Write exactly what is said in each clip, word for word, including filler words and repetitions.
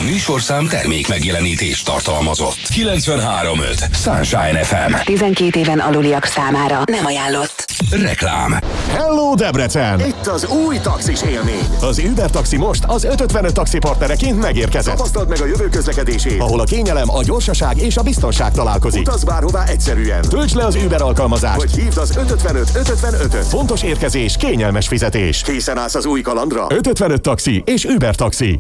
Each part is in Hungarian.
műsorszám termék megjelenítést tartalmazott. kilencvenhárom öt Sunshine ef em. tizenkét éven aluliak számára nem ajánlott. Reklám. Hello Debrecen! Itt az új taxis élmény. Az Uber Taxi most az öt ötvenöt taxi partnereként megérkezett. Tapasztald meg a jövő közlekedését, ahol a kényelem, a gyorsaság és a biztonság találkozik. Utazz bárhová egyszerűen. Töltsd le az Uber alkalmazást, vagy hívd az öt ötvenöt öt ötvenöt-öt. Fontos érkezés, kényelmes fizetés. Készen állsz az új kalandra? öt ötvenöt taxi és Uber Taxi.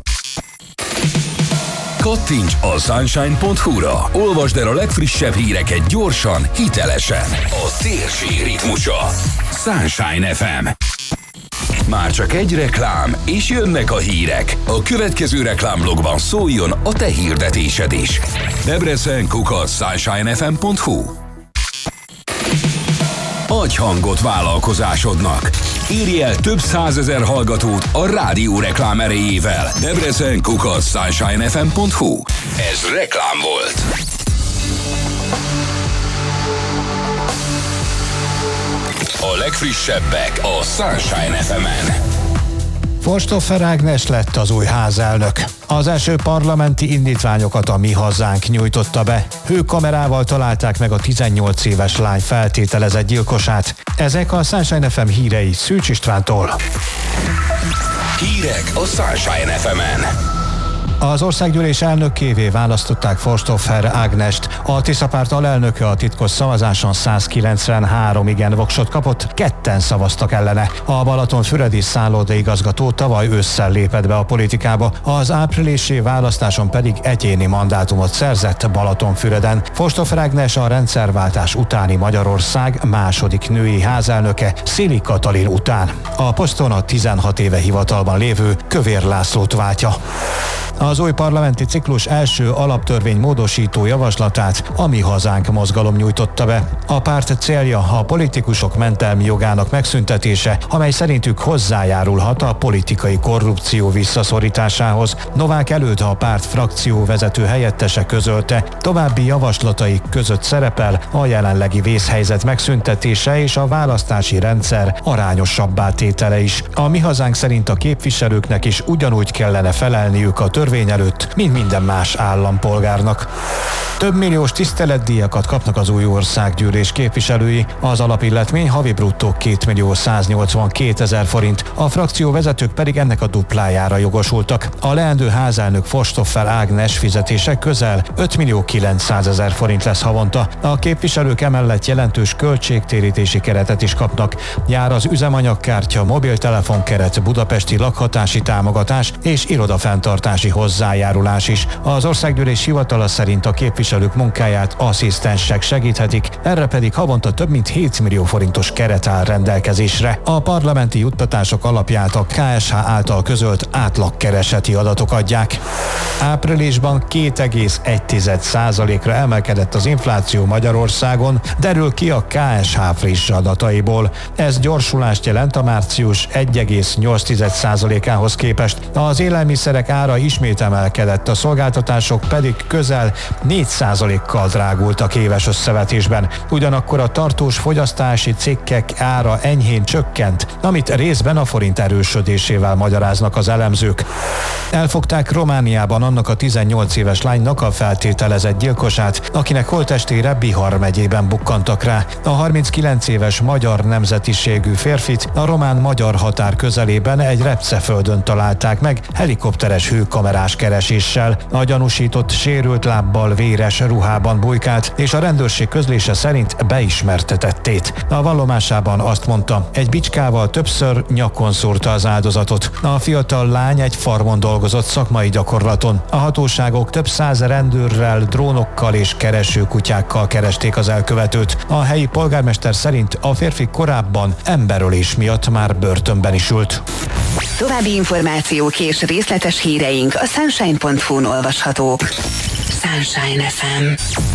Kattints a sunshine pont hu-ra. Olvasd el a legfrissebb híreket gyorsan, hitelesen. A térség ritmusa. Sunshine ef em. Már csak egy reklám, és jönnek a hírek. A következő reklámblogban szóljon a te hirdetésed is. Debrecen kukac sunshine f m pont hu. Adj hangot vállalkozásodnak. Érj el több százezer hallgatót a rádió reklám erejével. Debrecen kukac sunshine f m pont hu. Ez reklám volt. A legfrissebbek a Sunshine ef emen. Forstoffer Ágnes lett az új házelnök. Az első parlamenti indítványokat a Mi Hazánk nyújtotta be. Hőkamerával találták meg a tizennyolc éves lány feltételezett gyilkosát. Ezek a Sunshine ef em hírei Szűcs Istvántól. Hírek a Sunshine ef emen. Az országgyűlés elnökévé választották Forstoffer Ágnest. A Tiszapárt alelnöke a titkos szavazáson százkilencvenhárom igen voksot kapott, ketten szavaztak ellene. A Balatonfüredi szállodaigazgató tavaly ősszel lépett be a politikába, az áprilisi választáson pedig egyéni mandátumot szerzett Balatonfüreden. Forstoffer Ágnes a rendszerváltás utáni Magyarország második női házelnöke Szili Katalin után. A poszton a tizenhat éve hivatalban lévő Kövér Lászlót váltja. Az új parlamenti ciklus első alaptörvény módosító javaslatát a Mi Hazánk mozgalom nyújtotta be. A párt célja a politikusok mentelmi jogának megszüntetése, amely szerintük hozzájárulhat a politikai korrupció visszaszorításához. Novák Előd, a párt frakció vezető helyettese közölte, további javaslataik között szerepel a jelenlegi vészhelyzet megszüntetése és a választási rendszer arányosabbá tétele is. A Mi Hazánk szerint a képviselőknek is ugyanúgy kellene felelniük a törvény előtt, mint minden más állampolgárnak. Több milliós tiszteletdíjakat kapnak az új országgyűlés képviselői. Az alapilletmény havi bruttó két millió száznyolcvankétezer forint, a frakció vezetők pedig ennek a duplájára jogosultak. A leendő házelnök Forstoffer Ágnes fizetése közel öt millió kilencszázezer forint lesz havonta. A képviselők emellett jelentős költségtérítési keretet is kapnak. Jár az üzemanyagkártya, mobiltelefonkeret, budapesti lakhatási támogatás és irodafenntartási hozzájárulás is. Az országgyűlés hivatala szerint a képviselők munkáját asszisztensek segíthetik, erre pedig havonta több mint hét millió forintos keret áll rendelkezésre. A parlamenti juttatások alapját a ká es há által közölt átlagkereseti adatok adják. Áprilisban két egész egy százalékra emelkedett az infláció Magyarországon, derül ki a ká es há friss adataiból. Ez gyorsulást jelent a március egy egész nyolc százalékához képest. Az élelmiszerek ára ismét emelkedett, a szolgáltatások pedig közel négy százalékkal drágultak éves összevetésben. Ugyanakkor a tartós fogyasztási cikkek ára enyhén csökkent, amit részben a forint erősödésével magyaráznak az elemzők. Elfogták Romániában annak a tizennyolc éves lánynak a feltételezett gyilkosát, akinek holttestére Bihar megyében bukkantak rá. A harminckilenc éves magyar nemzetiségű férfit a román-magyar határ közelében egy repceföldön találták meg helikopteres hőkamerás kereséssel. A gyanúsított sérült lábbal, véres ruhában bujkált, és a rendőrség közlése szerint beismerte tettét. A vallomásában azt mondta, egy bicskával többször nyakon szúrta az áldozatot. A fiatal lány egy farmon dolgozott szakmai gyakorlaton. A hatóságok több száz rendőrrel, drónokkal és keresőkutyákkal keresték az elkövetőt. A helyi polgármester szerint a férfi korábban emberölés miatt már börtönben is ült. További információk és részletes híreink a sunshine pont hu-n olvashatók. Sunshine ef em.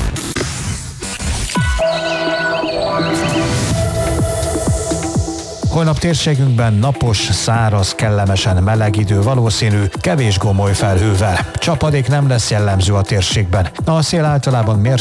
Holnap térségünkben napos, száraz, kellemesen meleg idő valószínű, kevés gomoly felhővel. Csapadék nem lesz jellemző a térségben. A szél általában mérsékelt